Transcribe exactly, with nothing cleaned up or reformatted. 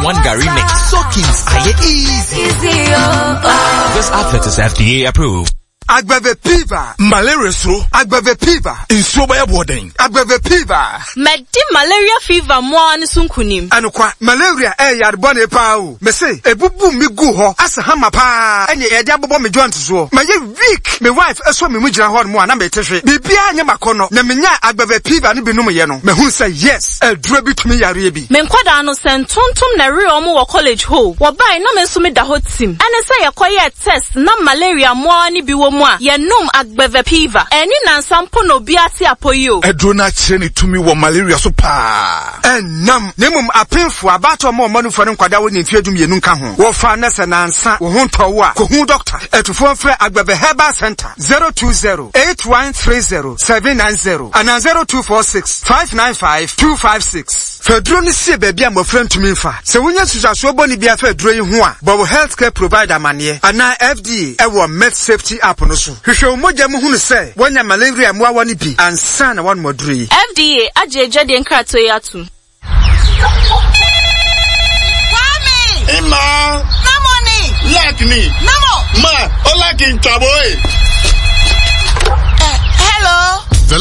one Gary mix. Soakings are easy. Easy, oh, oh. This outfit is F D A approved. Agbave Piva. Malaria so. Agbave Piva. Insuo ba yabodeng. Agbave Piva. Medi malaria fever mo an sunkunim. Anokwa malaria eh yarbone pa o. Me say ebubu mi gu ho asa hama pa. Enye ye dia bobo me joint so. Me ye weak. Me wife eso me mu gira ho mo na me tehwe. Bibia anye makono. Na menya Agbave Piva no binum ye no. Me hu say yes. Edura bitumi yare bi. Me nkwada no sentontom na re omo wo college ho. Wo bai na me so me da ho tim. Ene say yekoye test na malaria mo ani bi wo mo a ye num Agbave Piva. Eni na nsampo no bi ate apoyo. Edura na kire ni tumi wo malaria so pa. Enam nemum apemfo abato mo mo no fo nkwada wo ne mfiadum ye nu nka ho. Wo fa na se na nsa wo ho ntowo a ko hu doctor. Etufo mfre Agbave Herbal Center zero two zero eight one three zero seven nine zero and zero two four six five nine five two five six. Fedro ni se bebia mo friend to me fa. Se wonya susaso boni bia fedro yi ho a, bo healthcare provider mane ana F D A e wo med safety app no so. Hwehwe moja mu hunu se wonya malaria mo awani bi ansa na wan moduri. F D A ajeje de nkrato yatu. Emma. No money. Like me. No more. Ma, all like in trouble.